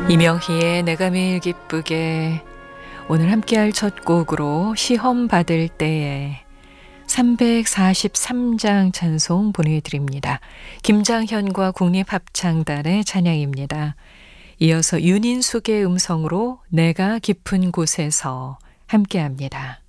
이명희의 내가 매일 기쁘게 오늘 함께할 첫 곡으로 시험 받을 때에 343장 찬송 보내드립니다. 김장현과 국립합창단의 찬양입니다. 이어서 윤인숙의 음성으로 내가 깊은 곳에서 함께합니다.